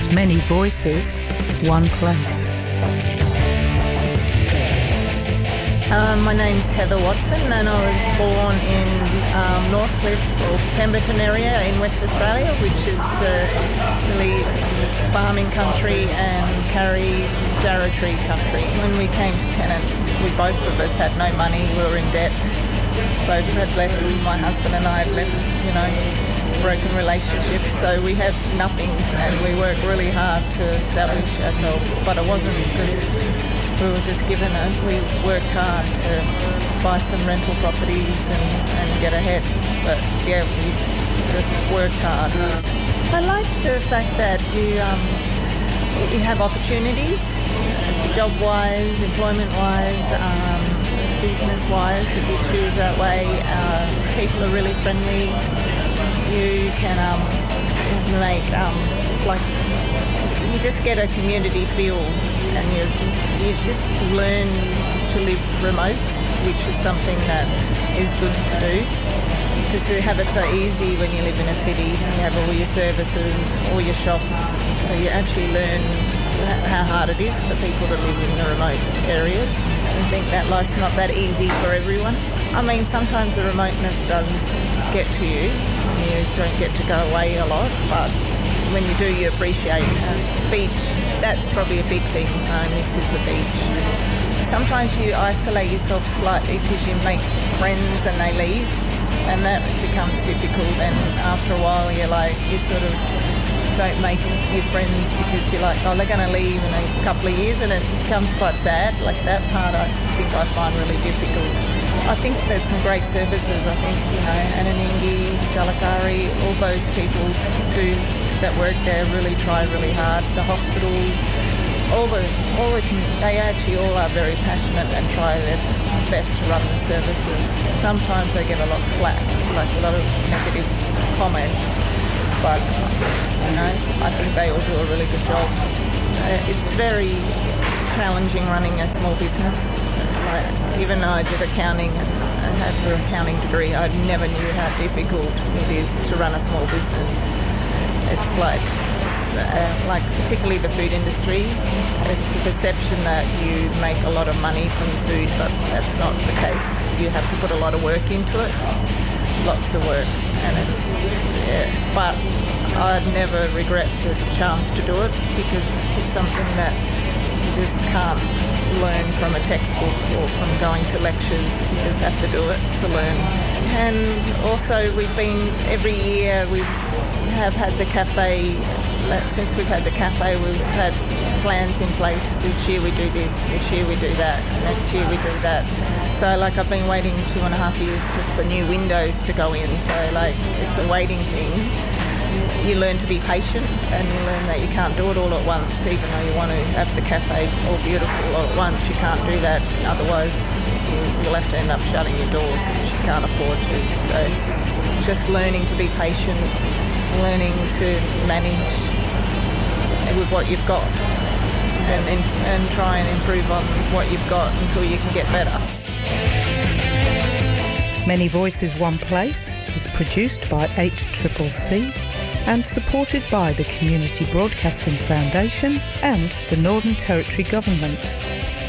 Many voices, one place. My name's Heather Watson and I was born in Northcliffe or Pemberton area in West Australia, which is really farming country and Jarratree country. When we came to Tennant, both of us had no money, we were in debt. Both had left, my husband and I had left, broken relationships, so we had nothing and we worked really hard to establish ourselves, but it wasn't because we were just given it. We worked hard to buy some rental properties and get ahead, but yeah, we just worked hard. I like the fact that you have opportunities, job-wise, employment-wise, business-wise, if you choose that way. People are really friendly. You can make you just get a community feel, and you just learn to live remote, which is something that is good to do, because you have it so easy when you live in a city. You have all your services, all your shops, so you actually learn how hard it is for people to live in the remote areas. I think that life's not that easy for everyone. I mean, sometimes the remoteness does get to you and you don't get to go away a lot, but when you do, you appreciate beach. That's probably a big thing. This is a beach. Sometimes you isolate yourself slightly because you make friends and they leave, and that becomes difficult, and after a while you sort of don't make your friends because you're like, oh, they're going to leave in a couple of years, and it becomes quite sad. Like that part I think I find really difficult. I think there's some great services. I think, Ananingi, Jalakari, all those people that work there really try really hard. The hospital, they actually all are very passionate and try their best to run the services. Sometimes they get a lot of flack, like a lot of negative comments, but I think they all do a really good job. It's very challenging running a small business. Even though I did accounting and I had an accounting degree, I never knew how difficult it is to run a small business. It's like particularly the food industry, it's a perception that you make a lot of money from food, but that's not the case. You have to put a lot of work into it, lots of work, and but I'd never regret the chance to do it, because it's something that you just can't learn from a textbook or from going to lectures. You just have to do it to learn. And also every year we have had the cafe. Since we've had the cafe, we've had plans in place. This year we do this year we do that, next year we do that. So I've been waiting 2.5 years just for new windows to go in. So it's a waiting thing. You learn to be patient, and you learn that you can't do it all at once. Even though you want to have the cafe all beautiful all at once, you can't do that. Otherwise, you'll have to end up shutting your doors because you can't afford to. So it's just learning to be patient, learning to manage with what you've got, and try and improve on what you've got until you can get better. Many Voices, One Place is produced by 8CCC and supported by the Community Broadcasting Foundation and the Northern Territory Government.